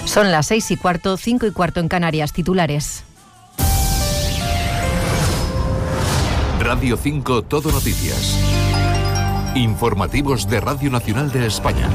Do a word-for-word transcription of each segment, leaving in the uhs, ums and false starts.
Son las seis y cuarto, cinco y cuarto en Canarias. Titulares. Radio cinco Todo Noticias. Informativos de Radio Nacional de España.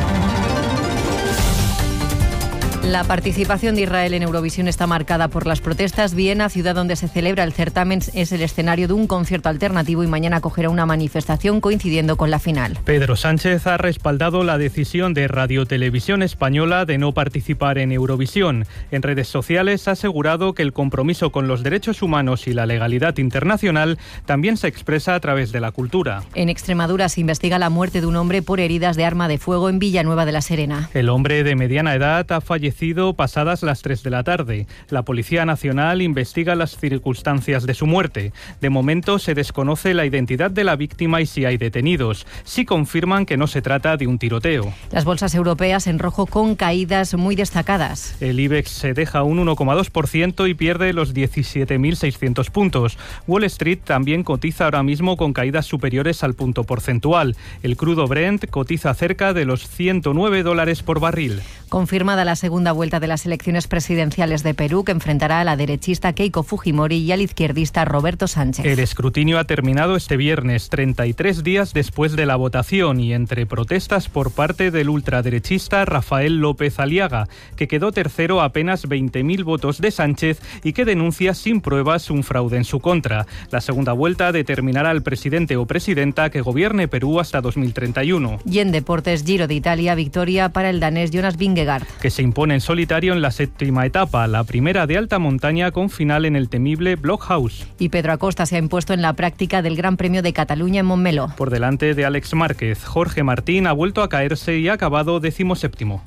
La participación de Israel en Eurovisión está marcada por las protestas. Viena, ciudad donde se celebra el certamen, es el escenario de un concierto alternativo y mañana acogerá una manifestación coincidiendo con la final. Pedro Sánchez ha respaldado la decisión de Radio Televisión Española de no participar en Eurovisión. En redes sociales ha asegurado que el compromiso con los derechos humanos y la legalidad internacional también se expresa a través de la cultura. En Extremadura se investiga la muerte de un hombre por heridas de arma de fuego en Villanueva de la Serena. El hombre de mediana edad ha fallecido pasadas las tres de la tarde. La Policía Nacional investiga las circunstancias de su muerte. De momento se desconoce la identidad de la víctima y si hay detenidos. Sí confirman que no se trata de un tiroteo. Las bolsas europeas en rojo con caídas muy destacadas. El IBEX se deja un uno coma dos por ciento y pierde los diecisiete mil seiscientos puntos. Wall Street también cotiza ahora mismo con caídas superiores al punto porcentual. El crudo Brent cotiza cerca de los ciento nueve dólares por barril. Confirmada la segunda vuelta de las elecciones presidenciales de Perú, que enfrentará a la derechista Keiko Fujimori y al izquierdista Roberto Sánchez. El escrutinio ha terminado este viernes, treinta y tres días después de la votación, y entre protestas por parte del ultraderechista Rafael López Aliaga, que quedó tercero a apenas veinte mil votos de Sánchez y que denuncia sin pruebas un fraude en su contra. La segunda vuelta determinará al presidente o presidenta que gobierne Perú hasta dos mil treinta y uno. Y en deportes, Giro de Italia, victoria para el danés Jonas Vingegaard, que se impone en solitario en la séptima etapa, la primera de alta montaña con final en el temible Blockhaus. Y Pedro Acosta se ha impuesto en la práctica del Gran Premio de Cataluña en Montmeló. Por delante de Alex Márquez, Jorge Martín ha vuelto a caerse y ha acabado decimoséptimo.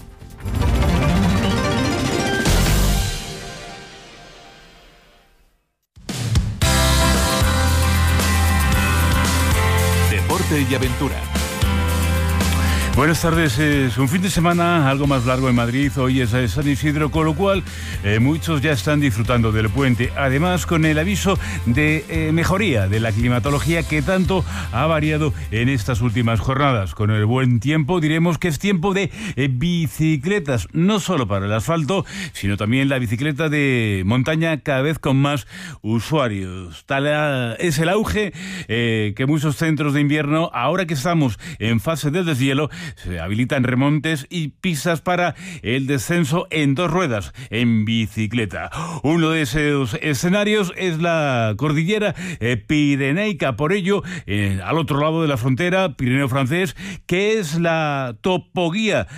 Deporte y aventura. Buenas tardes, es un fin de semana algo más largo en Madrid, hoy es San Isidro, con lo cual eh, muchos ya están disfrutando del puente, además con el aviso de eh, mejoría de la climatología que tanto ha variado en estas últimas jornadas. Con el buen tiempo diremos que es tiempo de eh, bicicletas, no solo para el asfalto, sino también la bicicleta de montaña cada vez con más usuarios. Tal uh, es el auge eh, que muchos centros de invierno, ahora que estamos en fase de deshielo, se habilitan remontes y pistas para el descenso en dos ruedas, en bicicleta. Uno de esos escenarios es la cordillera eh, pirenaica, por ello, eh, al otro lado de la frontera, Pirineo francés, que es la topoguía.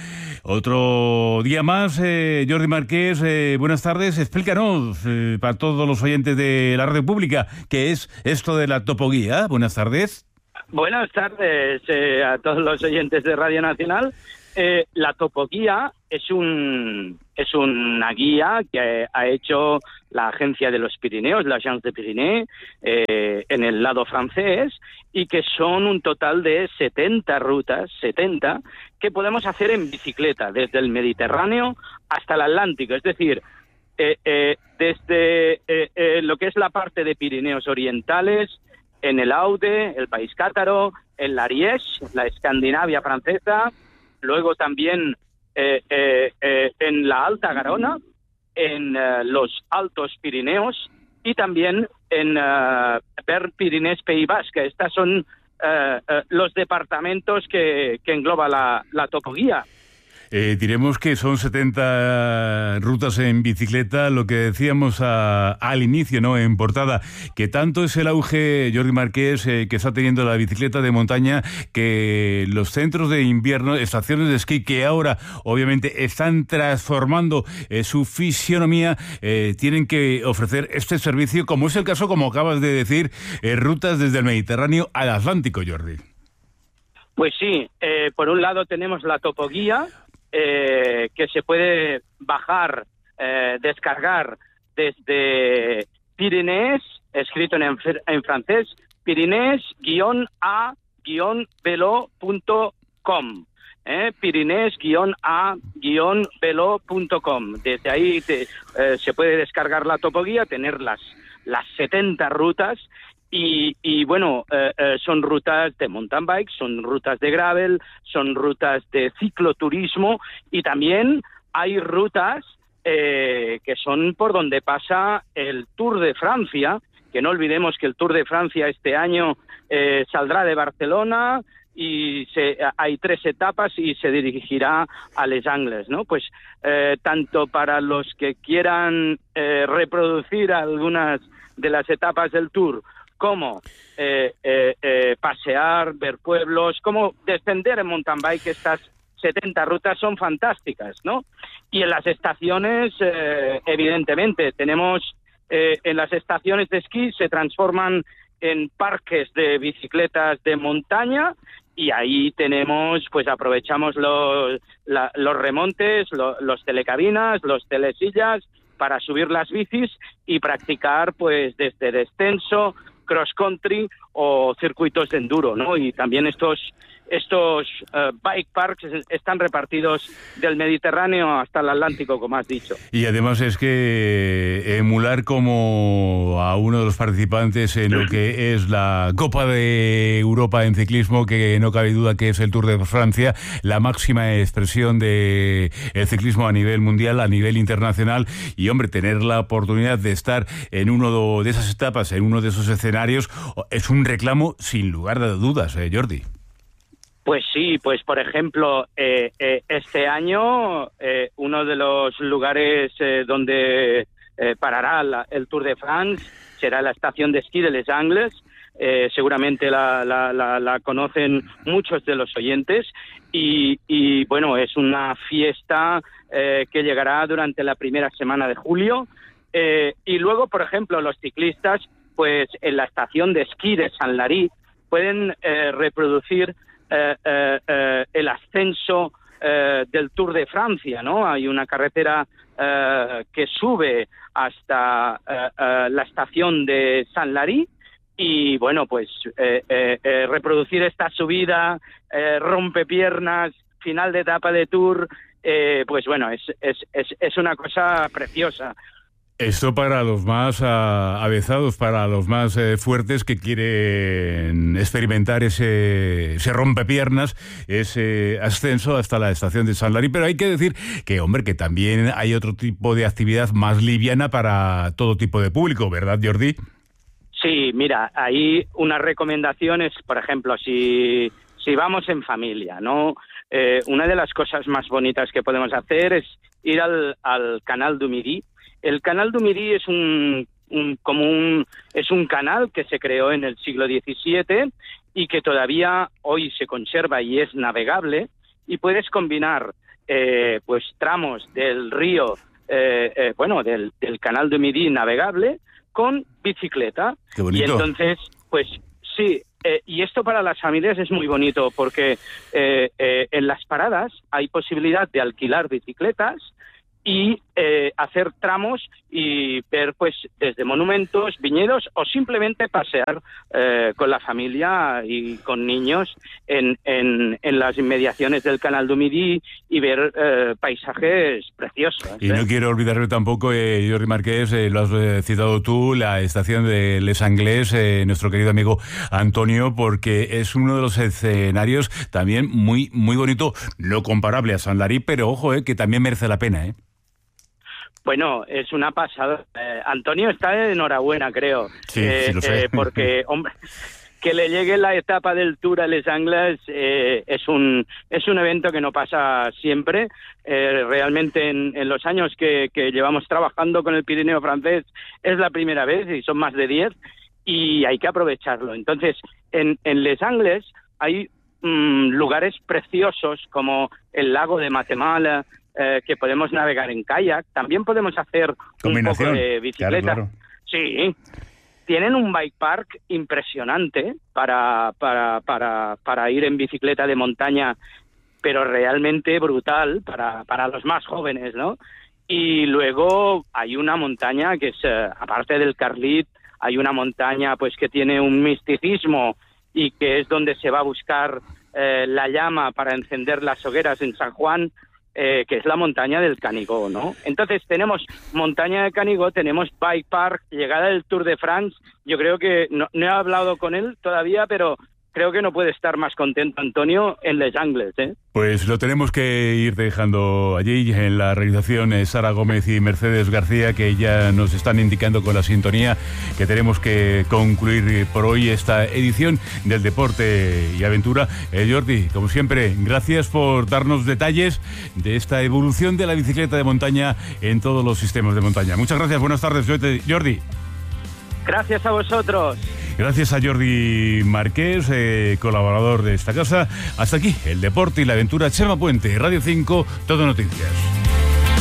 Otro día más, eh, Jordi Marqués, eh, buenas tardes, explícanos eh, para todos los oyentes de la radio pública, ¿qué es esto de la topoguía? Buenas tardes. Buenas tardes eh, a todos los oyentes de Radio Nacional. Eh, la topoguía es un es una guía que ha hecho la Agencia de los Pirineos, la Agence de Pyrénées, eh, en el lado francés, y que son un total de setenta rutas, setenta, que podemos hacer en bicicleta, desde el Mediterráneo hasta el Atlántico. Es decir, eh, eh, desde eh, eh, lo que es la parte de Pirineos orientales, en el Aude, el país cátaro, en la Ariège, la Escandinavia francesa, luego también eh, eh, eh, en la Alta Garona, en eh, los Altos Pirineos y también en uh, Vert Pirinès Pays Basque. Estas son uh, uh, los departamentos que, que engloba la, la topoguía. Eh, diremos que son setenta rutas en bicicleta, lo que decíamos a, al inicio, ¿no?, en portada, que tanto es el auge, Jordi Marqués, eh, que está teniendo la bicicleta de montaña, que los centros de invierno, estaciones de esquí, que ahora obviamente están transformando eh, su fisionomía, eh, tienen que ofrecer este servicio, como es el caso, como acabas de decir, eh, rutas desde el Mediterráneo al Atlántico, Jordi. Pues sí, eh, por un lado tenemos la topoguía, Eh, que se puede bajar, eh, descargar desde Pyrénées, escrito en, en francés, pyrénées a vélo punto com, eh, pyrénées a vélo punto com. Desde ahí te, eh, se puede descargar la topoguía, tener las, las setenta rutas. Y, y bueno, eh, eh, son rutas de mountain bike, son rutas de gravel, son rutas de cicloturismo y también hay rutas eh, que son por donde pasa el Tour de Francia, que no olvidemos que el Tour de Francia este año eh, saldrá de Barcelona y se, hay tres etapas y se dirigirá a Les Angles, ¿no? Pues eh, tanto para los que quieran eh, reproducir algunas de las etapas del Tour, como eh, eh, eh, pasear, ver pueblos, como descender en mountain bike, estas setenta rutas son fantásticas, ¿no? Y en las estaciones, eh, evidentemente, tenemos eh, en las estaciones de esquí se transforman en parques de bicicletas de montaña, y ahí tenemos, pues aprovechamos los, la, los remontes, lo, los telecabinas, los telesillas, para subir las bicis y practicar pues desde descenso, cross country o circuitos de enduro, ¿no? Y también estos estos uh, bike parks están repartidos del Mediterráneo hasta el Atlántico, como has dicho. Y además es que emular como a uno de los participantes en lo que es la Copa de Europa en ciclismo, que no cabe duda que es el Tour de Francia, la máxima expresión de el ciclismo a nivel mundial, a nivel internacional, y hombre, tener la oportunidad de estar en uno de esas etapas, en uno de esos escenarios, es un reclamo sin lugar de dudas, ¿eh, Jordi? Pues sí, pues por ejemplo, eh, eh, este año eh, uno de los lugares eh, donde eh, parará la, el Tour de France será la estación de esquí de Les Angles. Eh, seguramente la, la, la, la conocen muchos de los oyentes y, y bueno, es una fiesta eh, que llegará durante la primera semana de julio. Eh, y luego, por ejemplo, los ciclistas, pues en la estación de esquí de Saint-Lary pueden eh, reproducir Eh, eh, eh, el ascenso eh, del Tour de Francia, ¿no? Hay una carretera eh, que sube hasta eh, eh, la estación de Saint-Lary y, bueno, pues eh, eh, eh, reproducir esta subida, eh, rompepiernas, final de etapa de Tour, eh, pues bueno, es, es, es, es una cosa preciosa. Esto para los más uh, avezados, para los más eh, fuertes que quieren experimentar ese, ese rompepiernas, ese ascenso hasta la estación de Saint-Lary. Pero hay que decir que, hombre, que también hay otro tipo de actividad más liviana para todo tipo de público, ¿verdad, Jordi? Sí, mira, hay unas recomendaciones, por ejemplo, si, si vamos en familia, ¿no? Eh, una de las cosas más bonitas que podemos hacer es ir al, al Canal du Midi. El Canal du Midi es un, un, como un, es un canal que se creó en el siglo diecisiete y que todavía hoy se conserva y es navegable, y puedes combinar eh, pues tramos del río, eh, eh, bueno, del, del Canal du Midi navegable con bicicleta. Qué bonito. Y entonces, pues sí, eh, y esto para las familias es muy bonito porque eh, eh, en las paradas hay posibilidad de alquilar bicicletas y eh, hacer tramos y ver pues desde monumentos, viñedos o simplemente pasear eh, con la familia y con niños en, en, en las inmediaciones del Canal du Midi y ver eh, paisajes preciosos. Y ¿eh? No quiero olvidarme tampoco, eh, Jordi Marqués, eh, lo has eh, citado tú, la estación de Les Angles, eh, nuestro querido amigo Antonio, porque es uno de los escenarios también muy, muy bonito, no comparable a Saint-Lary, pero ojo, eh, que también merece la pena, ¿eh? Bueno, es una pasada. Eh, Antonio está de enhorabuena, creo. Sí, eh, sí lo sé. Eh, porque, hombre, que le llegue la etapa del Tour a Les Angles eh, es un es un evento que no pasa siempre. Eh, realmente en, en los años que, que llevamos trabajando con el Pirineo francés es la primera vez y son más de diez y hay que aprovecharlo. Entonces, en, en Les Angles hay mmm, lugares preciosos como el lago de Matemala, Eh, que podemos navegar en kayak, también podemos hacer un poco de bicicleta. Claro, claro. Sí, tienen un bike park impresionante para, para, para, para ir en bicicleta de montaña, pero realmente brutal para, para los más jóvenes, ¿no? Y luego hay una montaña que es, eh, aparte del Carlit, hay una montaña pues que tiene un misticismo y que es donde se va a buscar eh, la llama para encender las hogueras en San Juan, Eh, que es la montaña del Canigó, ¿no? Entonces tenemos montaña de Canigó, tenemos bike park, llegada del Tour de France. Yo creo que no, no he hablado con él todavía, pero creo que no puede estar más contento Antonio en Les Angles, ¿eh? Pues lo tenemos que ir dejando allí en la realización eh, Sara Gómez y Mercedes García, que ya nos están indicando con la sintonía que tenemos que concluir por hoy esta edición del Deporte y Aventura. Eh, Jordi, como siempre, gracias por darnos detalles de esta evolución de la bicicleta de montaña en todos los sistemas de montaña. Muchas gracias, buenas tardes, Jordi. Gracias a vosotros. Gracias a Jordi Marqués, eh, colaborador de esta casa. Hasta aquí, el Deporte y la Aventura. Chema Puente, Radio cinco, Todo Noticias.